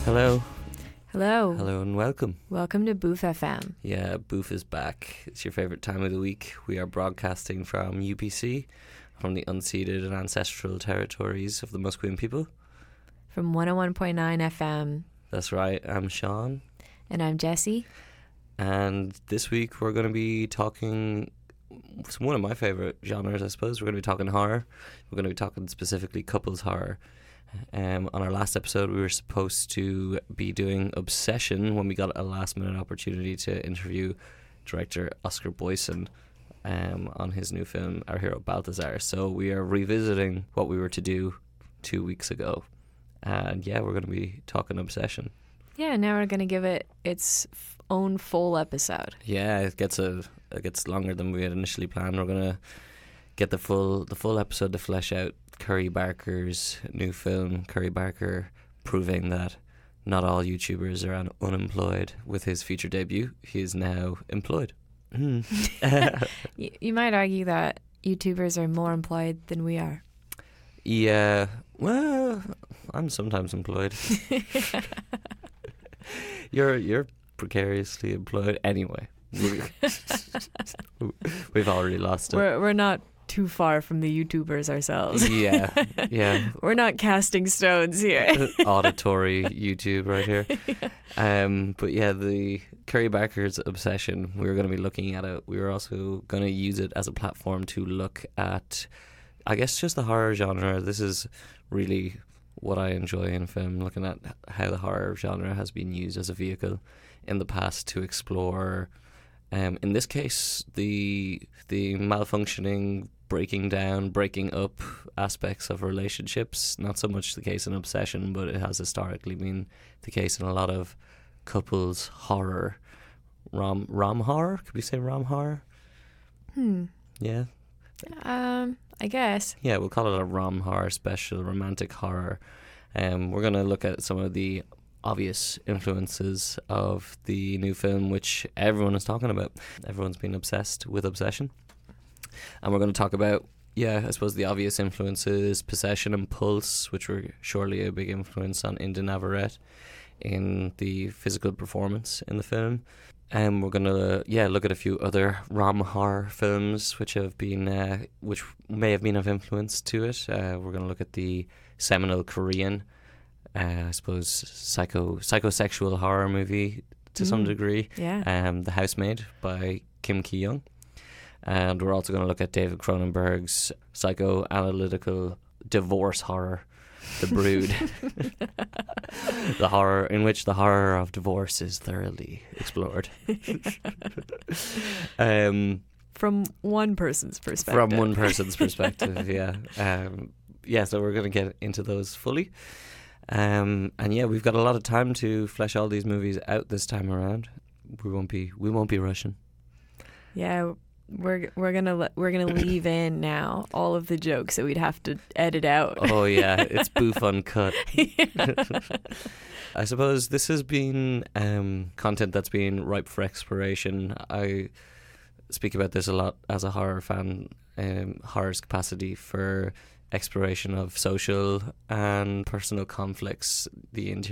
Hello. Hello. Hello and welcome. Welcome to Boof FM. Yeah, Boof is back. It's your favourite time of the week. We are broadcasting from UPC, from the unceded and ancestral territories of the Musqueam people. From 101.9 FM. That's right. I'm Sean. And I'm Jessie. And this week we're going to be talking one of my favourite genres, I suppose. We're going to be talking horror. We're going to be talking specifically couples horror. On our last episode we were supposed to be doing Obsession when we got a last minute opportunity to interview director Oscar Boyson on his new film Our Hero Balthazar. So we are revisiting what we were to do 2 weeks ago, and yeah, we're going to be talking Obsession. Yeah, now we're going to give it its own full episode. Yeah, it gets longer than we had initially planned. We're going to get the full episode to flesh out Curry Barker's new film. Curry Barker proving that not all YouTubers are unemployed. With his feature debut, he is now employed. You might argue that YouTubers are more employed than we are. Yeah, well, I'm sometimes employed. You're precariously employed anyway. We've already lost it. We're not too far from the YouTubers ourselves. Yeah. We're not casting stones here. Auditory YouTube right here. Yeah. But yeah, the Curry Barker's Obsession, we were going to be looking at it. We were also going to use it as a platform to look at, I guess, just the horror genre. This is really what I enjoy in film, looking at how the horror genre has been used as a vehicle in the past to explore, in this case, the malfunctioning, breaking down, breaking up aspects of relationships. Not so much the case in Obsession, but it has historically been the case in a lot of couples horror. Rom horror? Could we say rom horror? Yeah. I guess. Yeah, we'll call it a rom horror special, romantic horror. We're going to look at some of the obvious influences of the new film, which everyone is talking about. Everyone's been obsessed with Obsession. And we're going to talk about, I suppose the obvious influences, Possession and Pulse, which were surely a big influence on Enda Navarrete in the physical performance in the film. And we're going to look at a few other rom horror films which have been which may have been of influence to it. We're going to look at the seminal Korean, I suppose, psychosexual horror movie to some degree. Yeah. The Housemaid by Kim Ki-young. And we're also going to look at David Cronenberg's psychoanalytical divorce horror, The Brood. The horror in which the horror of divorce is thoroughly explored. From one person's perspective. From one person's perspective, yeah. So we're going to get into those fully. And yeah, we've got a lot of time to flesh all these movies out this time around. We won't be rushing. Yeah. We're gonna leave in now all of the jokes that we'd have to edit out. Oh yeah, it's Boof Uncut. I suppose this has been content that's been ripe for exploration. I speak about this a lot as a horror fan. Horror's capacity for exploration of social and personal conflicts, the